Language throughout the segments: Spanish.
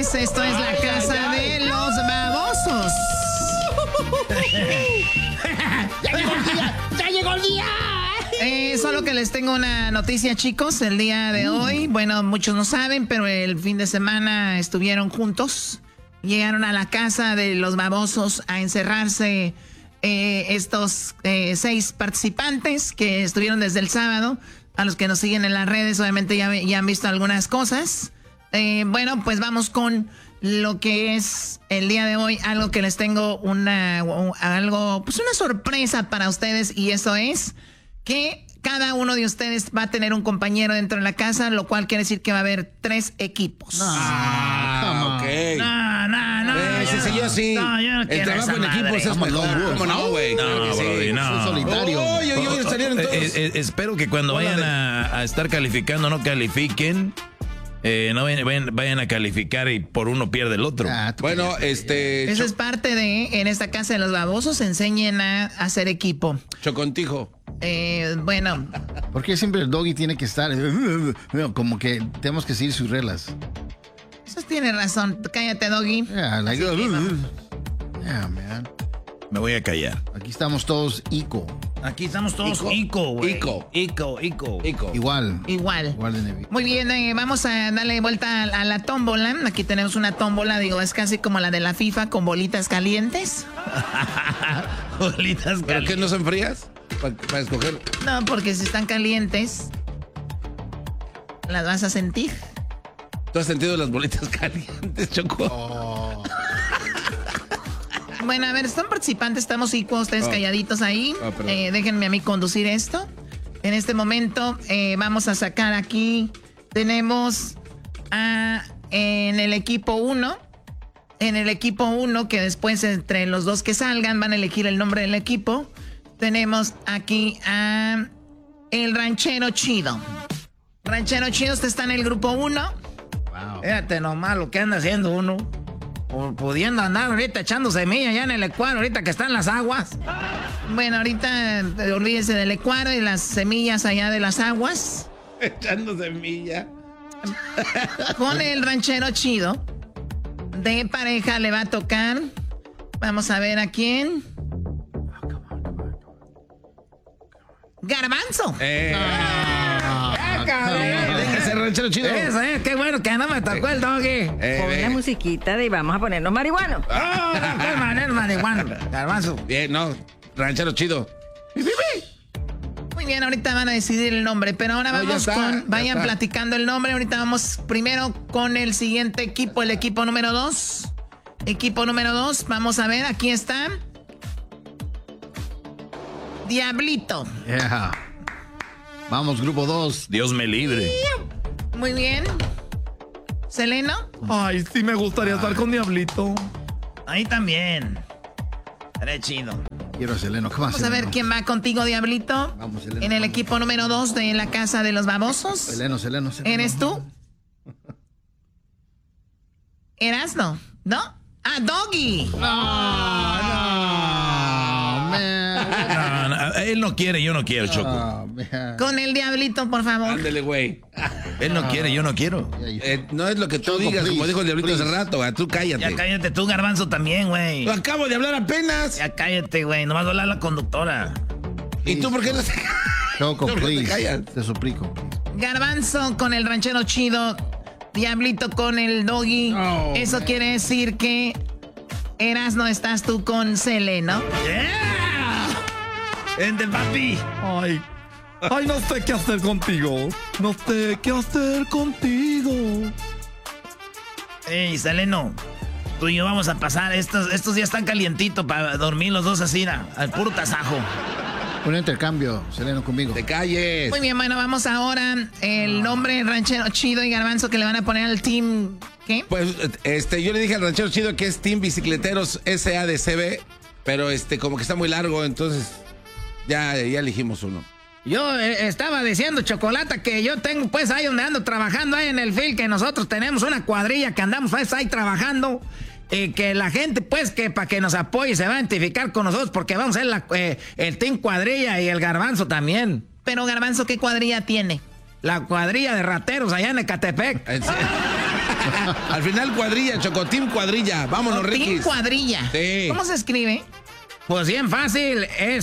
señores, esto es la casa de los babosos. ¡Ya llegó el día! Solo que les tengo una noticia, chicos, el día de hoy. Bueno, muchos no saben, pero el fin de semana estuvieron juntos. Llegaron a la casa de los babosos a encerrarse estos 6 participantes que estuvieron desde el sábado. A los que nos siguen en las redes, obviamente ya han visto algunas cosas. Bueno, pues vamos con lo que es el día de hoy. Algo que les tengo pues una sorpresa para ustedes. Y eso es que cada uno de ustedes va a tener un compañero dentro de la casa, lo cual quiere decir que va a haber 3 equipos. Ok. No. Sí, señor, sí. No, yo no el quiero trabajo esa en equipo madre. es mejor. ¿Cómo no, güey? No, Brody, no. Es solitario. Salieron todos. Espero que cuando vayan a estar calificando no califiquen. No vayan a calificar y por uno pierde el otro. Bueno, Eso es parte de, en esta casa de los babosos, enseñen a hacer equipo. Chocontijo. Bueno. ¿Por qué siempre el doggy tiene que estar? Como que tenemos que seguir sus reglas. Eso tiene razón. Cállate, doggy. Yeah, man. Me voy a callar. Aquí estamos todos ico. Aquí estamos todos ico, güey. Ico. Igual de Nevi. Muy bien, vamos a darle vuelta a la tómbola. Aquí tenemos una tómbola, digo, es casi como la de la FIFA con bolitas calientes. Bolitas calientes. ¿Pero qué, no son frías? Para escoger. No, porque si están calientes, las vas a sentir. ¿Tú has sentido las bolitas calientes, Choco? Oh. Bueno, a ver, están participantes, estamos igual, ustedes calladitos ahí. Déjenme a mí conducir esto. En este momento vamos a sacar aquí, tenemos en el equipo 1, que después entre los 2 que salgan van a elegir el nombre del equipo. Tenemos aquí a el Ranchero Chido. Ranchero Chido, usted está en el grupo 1. Wow. Fíjate nomás lo que anda haciendo uno. Pudiendo andar ahorita echando semilla allá en el Ecuador, ahorita que están las aguas. Bueno, ahorita olvídese del Ecuador y las semillas allá de las aguas. Echando semilla. Con el Ranchero Chido, de pareja le va a tocar. Vamos a ver a quién. Garbanzo. Déjese, Ranchero Chido. Eso, qué bueno que no me tocó el doggy. Pon la musiquita y vamos a ponernos marihuanos. Qué manera marihuana. Garbanzo. Bien, no. Ranchero Chido. Muy bien, ahorita van a decidir el nombre, pero ahora vamos vayan platicando el nombre. Ahorita vamos primero con el siguiente equipo, el equipo número 2. Equipo número 2, vamos a ver, aquí está. Diablito. Yeah. Vamos, grupo 2. Dios me libre. Muy bien. ¿Seleno? Ay, sí me gustaría estar con Diablito. Ahí también. Seré chido. Quiero a Seleno. ¿Qué más? Vamos a ver quién va contigo, Diablito. Vamos, Seleno. En el equipo número 2 de la casa de los babosos. Seleno. ¿Eres tú? ¿Erasno? ¿No? ¡Ah, Doggy! No, él no quiere, yo no quiero, Choco. Con el Diablito, por favor. Ándele, güey. Él no quiere, yo no quiero. No es lo que tú Choco, digas, please, como dijo el Diablito hace rato, güey. Tú cállate. Ya cállate tú, Garbanzo, también, güey. Lo acabo de hablar apenas. Ya cállate, güey. Nomás va a hablar la conductora. ¿Y tú por qué no te Choco, no te please. callas? Te suplico. Garbanzo con el Ranchero Chido. Diablito con el Doggy. No, Eso quiere decir que Erasno estás tú con Seleno. ¡Yeah! ¡Ende, papi! Ay, no sé qué hacer contigo. No sé qué hacer contigo. Ey, Seleno. Tú y yo vamos a pasar. Estos días están calientitos para dormir los dos así, al puro tasajo. Un intercambio, Seleno, conmigo. Te calles. Muy bien, bueno, vamos ahora. El nombre Ranchero Chido y Garbanzo que le van a poner al team. ¿Qué? Pues, yo le dije al Ranchero Chido que es Team Bicicleteros SADCB, pero como que está muy largo, entonces ya elegimos uno. Yo estaba diciendo, Chocolata, que yo tengo, pues, ahí donde ando trabajando, ahí en el field, que nosotros tenemos una cuadrilla que andamos pues, ahí trabajando, que la gente, pues, que para que nos apoye se va a identificar con nosotros, porque vamos a ser el team cuadrilla y el Garbanzo también. Pero, Garbanzo, ¿qué cuadrilla tiene? La cuadrilla de rateros allá en Ecatepec. Al final cuadrilla, Choco, Team Cuadrilla. Vámonos, Ricky. Team Cuadrilla. Sí. ¿Cómo se escribe? Pues bien fácil, es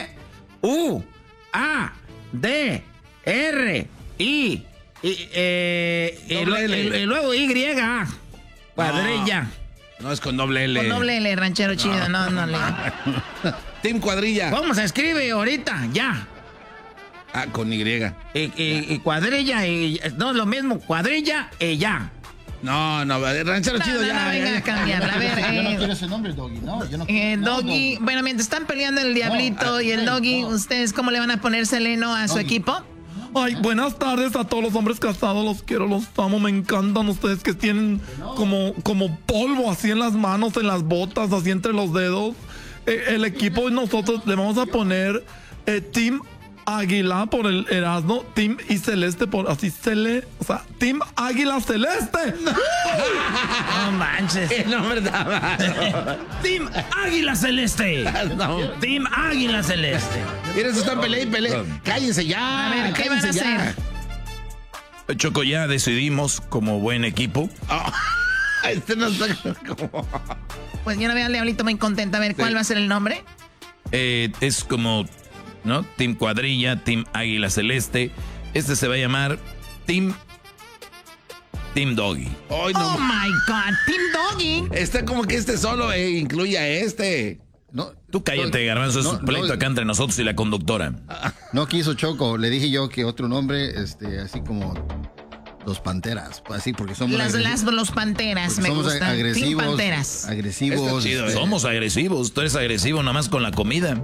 C-U-A-D-R-I y luego Y. Cuadrilla. No es con doble L. Con doble L, ranchero chido. No, le. Team Cuadrilla. ¿Cómo se escribe ahorita? Ya. Ah, con Y. Y cuadrilla y no es lo mismo, cuadrilla y ya. No, ranchero chido ya. Venga a cambiarla. A ver, Yo no quiero ese nombre, Doggy. No, yo no Doggy, bueno, mientras están peleando el Diablito y el Doggy, ¿ustedes cómo le van a poner Seleno a su equipo? Ay, buenas tardes a todos los hombres casados, los quiero, los amo, me encantan ustedes que tienen como polvo así en las manos, en las botas, así entre los dedos. El equipo y nosotros le vamos a poner Team Águila por el Erasmo, Team y Celeste por así o sea, Team Águila Celeste. No manches. El nombre está mal. Team Águila Celeste. No. Team Águila Celeste. Miren, se están peleando. Cállense ya. A ver, ¿qué van a hacer? Choco, ya decidimos como buen equipo. Este no está como... Pues yo no veo al Diablito muy contenta. A ver, ¿cuál va a ser el nombre? Es como, ¿no? Team Cuadrilla, Team Águila Celeste. Este se va a llamar Team Doggy. Ay, Oh my God, Team Doggy. Está como que solo incluye a este. No, Tú cállate, Garbanzo, es un pleito acá entre nosotros y la conductora. No quiso Choco, le dije yo que otro nombre, así como los Panteras, así porque somos Los Panteras, porque me somos gustan. agresivos, Team Panteras. agresivos. Está chido, Somos agresivos, tú eres agresivo nada más con la comida.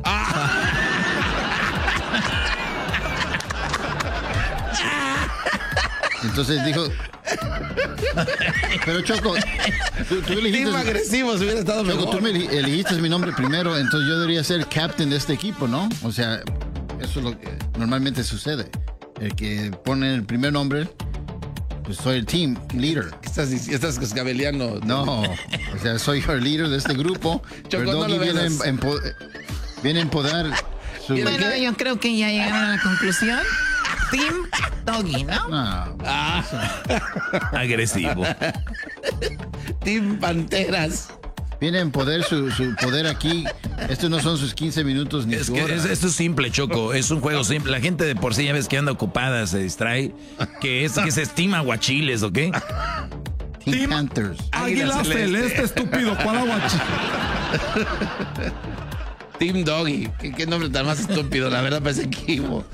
Entonces dijo, pero Choco, tú elegiste, Team agresivo, si hubiera estado Choco, mejor. tú me elegiste mi nombre primero, entonces yo debería ser captain de este equipo, ¿no? O sea, eso es lo que normalmente sucede. El que pone el primer nombre, pues soy el team leader. Estás cascabeleando. No, o sea, soy el líder de este grupo. Choco, pero no Doggy lo viene veas. viene a empodar su... Bueno, yo creo que ya llegaron a la conclusión. Team Doggy, ¿no? No, Agresivo. Team Panteras. viene a empoderar su poder aquí. Estos no son sus 15 minutos ni Es su que hora. esto es simple, Choco. Es un juego simple. La gente de por sí ya ves que anda ocupada, se distrae. Que se estima aguachiles, ¿ok? Team Panthers. Águila Celeste, estúpido, ¿cuál aguachi? Team Doggy. ¿Qué nombre tan más estúpido? La verdad parece equipo.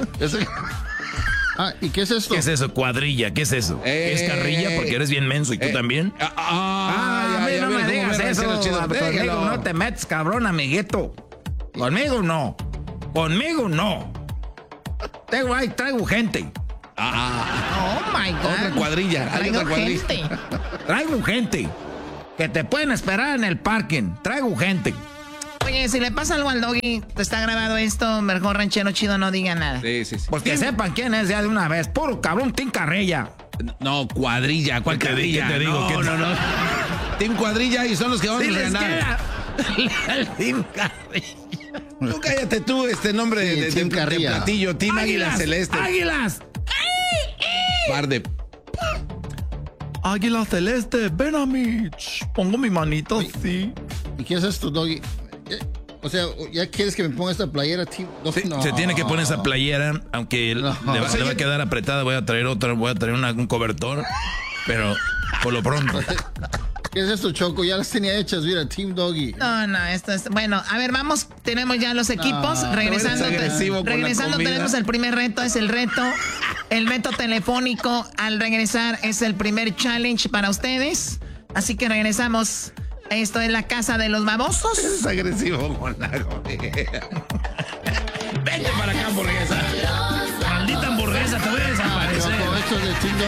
¿Y qué es esto? ¿Qué es eso? Cuadrilla, ¿qué es eso? ¿Es carrilla? Porque eres bien menso y tú también. A mí no me digas eso. Conmigo no te metes, cabrón, amiguito. Conmigo no. Conmigo no. Traigo gente. Oh my God. Otra cuadrilla. Hay Traigo otra cuadrilla. gente. Traigo gente. Que te pueden esperar en el parking. Traigo gente. Oye, si le pasa algo al Doggy, está grabado esto, mejor ranchero chido no diga nada. Sí. Pues que sepan quién es ya de una vez. Puro cabrón, Team Carrilla. No, cuadrilla. ¿Cuál ¿Qué te cuadrilla? digo? ¿Qué te digo? No. Team Cuadrilla y son los que van a ganar. El Team Carrilla. Tú cállate tú, nombre Sí, de Team Carrilla. platillo. Team Águila Celeste. ¡Águilas! Par de... Águila Celeste, ven a mí. Ch, pongo mi manito así. ¿Y qué es esto, Doggy? O sea, ¿ya quieres que me ponga esta playera, Team? Sí, No. se tiene que poner esa playera, aunque le va a quedar apretada. Voy a traer otra, un cobertor. Pero por lo pronto. ¿Qué es esto, Choco? Ya las tenía hechas, mira, Team Doggy. No, esto es... Bueno, a ver, vamos, tenemos ya los equipos. Regresando, eres agresivo con la regresando comida. tenemos el primer reto, es el reto. El reto telefónico al regresar es el primer challenge para ustedes. Así que regresamos. Esto es la casa de los babosos. Es agresivo con la comida. Vente para acá, hamburguesa. Maldita hamburguesa, te voy a desaparecer. Choco, esto es de Team Doggy.